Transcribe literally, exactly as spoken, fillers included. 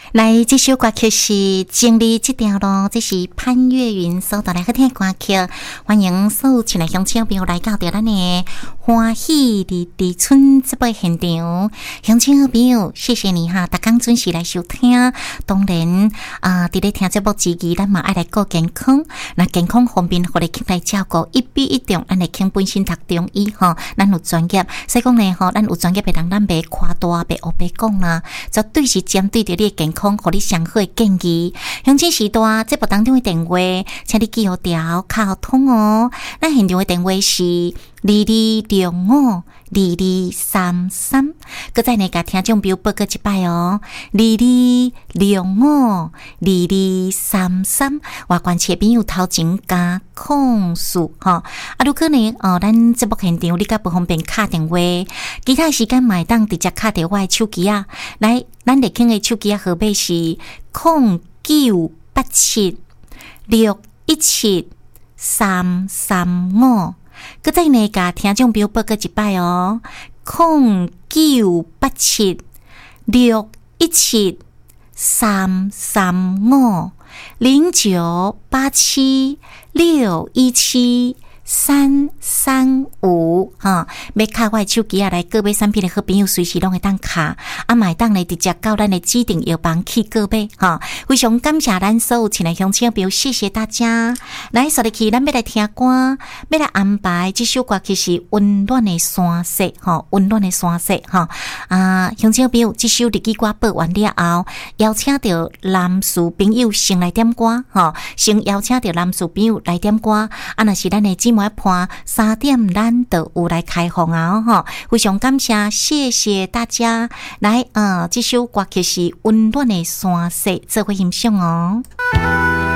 来，这首歌曲是《经历这条路》，这是潘越云所带来好听的歌曲。欢迎所有亲爱乡亲朋友来到咱的欢喜的的村这部现场，乡亲朋友，谢谢你哈，大家准时来收听。当然啊，伫咧听节目之余，咱嘛爱来顾健康。那健康方面，互你来照顾，一比一中，咱来请本身读中医哈，咱有专业。所以讲呢，吼，咱有专业的人，咱别夸大，别黑白讲啦，绝对是针对着你的健康。互你上好的建议，乡亲时代节目当中的电话，请你记好条卡通哦。咱现场的电话是二二六五二二三三，搁再呢，甲听众朋友报告一摆哦。二二六五二二三三，外关切朋友头前加控诉哈。啊，如果呢，哦，咱节目现场你甲不方便卡电话，其他时间买当直接卡电话手机啊，来。咱立庆的手机号码是零九八七六一七三三五，搁再呢，甲听众朋友报告一摆哦，零九八七六一七三三五零九八七六一七。三三五哈，要卡我手机啊，来购买产品的好朋友随时拢会当卡，啊买当来直接到咱的指定药房去购买哈。非常感谢咱所有亲爱乡亲朋友，谢谢大家。来，说入去，咱要来听歌，要来安排这首歌曲是温暖的山色哈，温暖的山色哈。啊，乡亲朋友，这首日记歌播完了后，邀请到男士朋友先来点歌哈，先邀请到男士朋友来点歌，啊，那是咱的姊妹伴三点咱就有来开放啊哈，非常感谢，谢谢大家来呃，这首歌曲是温暖的山色，做伙欣赏哦。